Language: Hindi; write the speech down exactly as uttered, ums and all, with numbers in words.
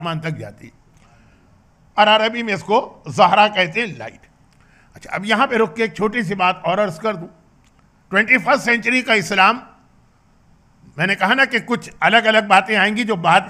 मान तक जाती, और अरबी में इसको ज़हरा कहते हैं, लाइट। अच्छा, अब यहां पे रुक के एक छोटी सी बात और अर्ज कर दूं। ट्वेंटी फर्स्ट सेंचुरी का इस्लाम, मैंने कहा ना कि कुछ अलग अलग बातें आएंगी जो बाद